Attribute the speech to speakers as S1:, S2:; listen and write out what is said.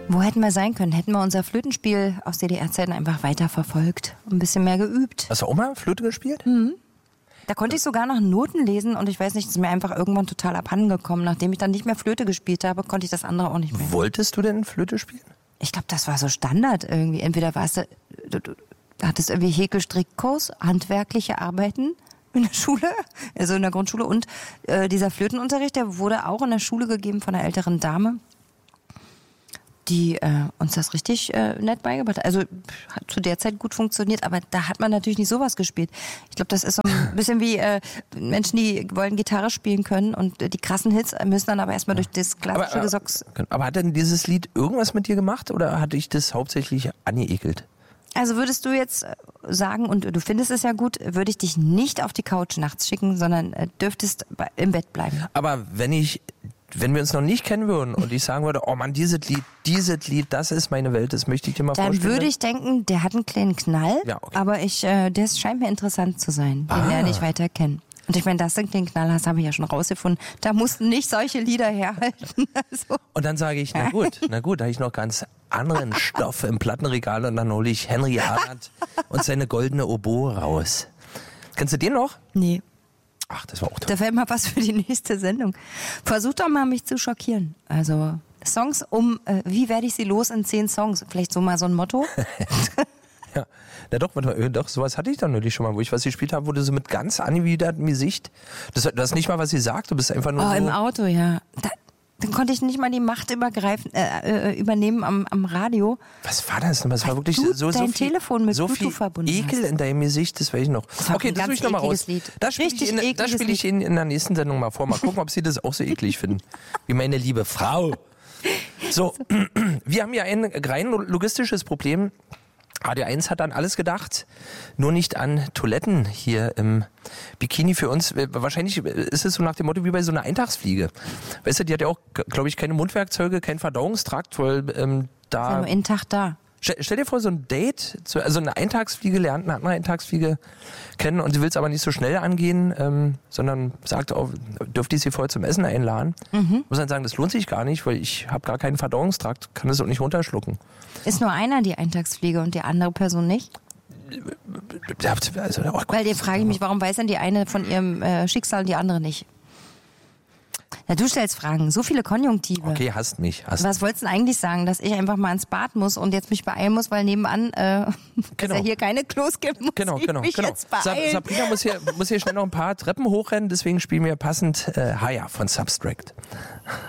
S1: Wo hätten wir sein können? Hätten wir unser Flötenspiel aus DDR-Zeiten einfach weiterverfolgt und ein bisschen mehr geübt.
S2: Hast du auch mal Flöte gespielt?
S1: Da konnte ich sogar noch Noten lesen und ich weiß nicht, es ist mir einfach irgendwann total abhanden gekommen. Nachdem ich dann nicht mehr Flöte gespielt habe, konnte ich das andere auch nicht mehr.
S2: Wolltest du denn Flöte spielen?
S1: Ich glaube, das war so Standard irgendwie. Entweder warst du hattest irgendwie Häkelstrickkurs, handwerkliche Arbeiten in der Schule, also in der Grundschule und dieser Flötenunterricht, der wurde auch in der Schule gegeben von einer älteren Dame, die uns das richtig nett beigebracht hat. Also hat zu der Zeit gut funktioniert, aber da hat man natürlich nicht sowas gespielt. Ich glaube, das ist so ein bisschen wie Menschen, die wollen Gitarre spielen können und die krassen Hits müssen dann aber erstmal durch das klassische Gesocks.
S2: Aber hat denn dieses Lied irgendwas mit dir gemacht oder hat dich das hauptsächlich angeekelt?
S1: Also würdest du jetzt sagen, und du findest es ja gut, würde ich dich nicht auf die Couch nachts schicken, sondern dürftest im Bett bleiben.
S2: Aber wenn wir uns noch nicht kennen würden und ich sagen würde, oh Mann, dieses Lied, das ist meine Welt, das möchte ich dir mal vorstellen.
S1: Dann würde ich denken, der hat einen kleinen Knall,
S2: ja, okay.
S1: aber das scheint mir interessant zu sein. Den lerne ich weiter kennen. Und ich meine, dass du einen kleinen Knall hast, habe ich ja schon rausgefunden. Da mussten nicht solche Lieder herhalten. Also.
S2: Und dann sage ich, na gut, da habe ich noch ganz anderen Stoff im Plattenregal und dann hole ich Henry Arndt und seine goldene Oboe raus. Kennst du den noch?
S1: Nee.
S2: Ach, das war auch toll.
S1: Da fällt mal was für die nächste Sendung. Versuch doch mal, mich zu schockieren. Also Songs wie werde ich sie los in 10 Songs? Vielleicht so mal so ein Motto?
S2: Ja, na doch, sowas hatte ich dann neulich schon mal, wo ich was gespielt habe, wo du so mit ganz angewidertem Gesicht, du hast nicht mal was gesagt, du bist einfach nur so...
S1: im Auto, ja. Dann konnte ich nicht mal die Macht übernehmen am Radio.
S2: Was war das denn? Das war wirklich so
S1: dein
S2: viel,
S1: Telefon mit
S2: so
S1: Bluetooth
S2: viel
S1: verbunden
S2: Ekel
S1: hast.
S2: in deinem Gesicht, das weiß ich noch. Okay, das suche ich nochmal raus.
S1: Lied.
S2: Das spiele ich Ihnen in der nächsten Sendung mal vor. Mal gucken, ob Sie das auch so eklig finden. Wie meine liebe Frau. So, wir haben ja ein rein logistisches Problem. AD1 hat an alles gedacht, nur nicht an Toiletten hier im Bikini für uns. Wahrscheinlich ist es so nach dem Motto wie bei so einer Eintagsfliege. Weißt du, die hat ja auch, glaube ich, keine Mundwerkzeuge, keinen Verdauungstrakt, weil da...
S1: Ist ja nur einen Tag da.
S2: Stell dir vor, so ein Date, also eine Eintagsfliege lernt eine andere Eintagsfliege kennen und sie will es aber nicht so schnell angehen, sondern sagt, dürfte ich sie vorher zum Essen einladen. Muss dann sagen, das lohnt sich gar nicht, weil ich habe gar keinen Verdauungstrakt, kann das auch nicht runterschlucken.
S1: Ist nur einer die Eintagsfliege und die andere Person nicht?
S2: Also,
S1: weil dir frage ich mich, warum weiß denn die eine von ihrem Schicksal und die andere nicht? Na, du stellst Fragen, so viele Konjunktive.
S2: Okay, hasst mich.
S1: Was wolltest du denn eigentlich sagen, dass ich einfach mal ins Bad muss und jetzt mich beeilen muss, weil nebenan es ja hier keine Klos gibt, muss ich mich jetzt beeilen.
S2: Sabrina muss hier schnell noch ein paar Treppen hochrennen, deswegen spielen wir passend Haya von Substract.